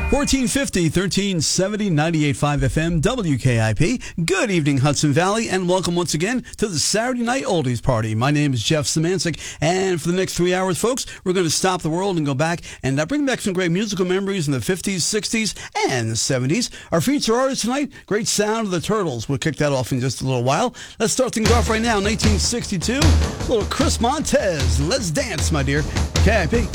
1450, 1370, 98.5 FM, WKIP. Good evening, Hudson Valley, and welcome once again to the Saturday Night Oldies Party. My name is Jeff Szymanczyk, and for the next 3 hours, folks, we're going to stop the world and go back and bring back some great musical memories in the 50s, 60s, and 70s. Our feature artist tonight, great sound of the Turtles. We'll kick that off in just a little while. Let's start things off right now. 1962, little Chris Montez. Let's dance, my dear. KIP.